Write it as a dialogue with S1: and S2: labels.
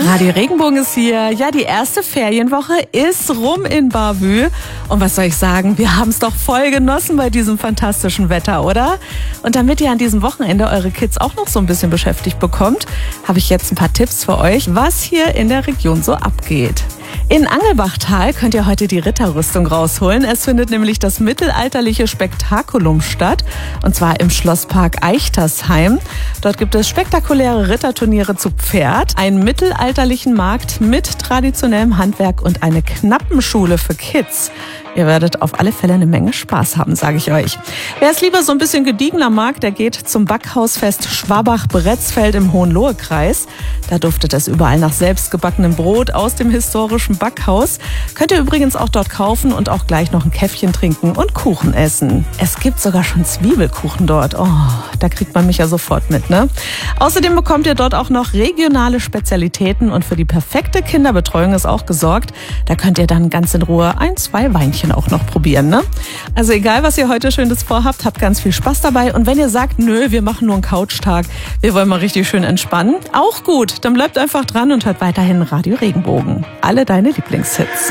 S1: Radio Regenbogen ist hier. Ja, die erste Ferienwoche ist rum in Bavü. Und was soll ich sagen, wir haben es doch voll genossen bei diesem fantastischen Wetter, oder? Und damit ihr an diesem Wochenende eure Kids auch noch so ein bisschen beschäftigt bekommt, habe ich jetzt ein paar Tipps für euch, was hier in der Region so abgeht. In Angelbachtal könnt ihr heute die Ritterrüstung rausholen. Es findet nämlich das mittelalterliche Spektakulum statt, und zwar im Schlosspark Eichtersham. Dort gibt es spektakuläre Ritterturniere zu Pferd, einen mittelalterlichen Markt mit traditionellem Handwerk und eine Knappenschule für Kids. Ihr werdet auf alle Fälle eine Menge Spaß haben, sage ich euch. Wer es lieber so ein bisschen gediegener mag, der geht zum Backhausfest Schwabach-Bretzfeld im Hohenlohe-Kreis. Da duftet es überall nach selbstgebackenem Brot aus dem historischen Backhaus. Könnt ihr übrigens auch dort kaufen und auch gleich noch ein Käffchen trinken und Kuchen essen. Es gibt sogar schon Zwiebelkuchen dort. Oh, da kriegt man mich ja sofort mit, ne? Außerdem bekommt ihr dort auch noch regionale Spezialitäten und für die perfekte Kinderbetreuung ist auch gesorgt. Da könnt ihr dann ganz in Ruhe 1-2 Weinchen auch noch probieren, ne? Also egal, was ihr heute Schönes vorhabt, habt ganz viel Spaß dabei. Und wenn ihr sagt, nö, wir machen nur einen Couchtag, wir wollen mal richtig schön entspannen, auch gut. Dann bleibt einfach dran und hört weiterhin Radio Regenbogen. Alle deine Lieblingshits.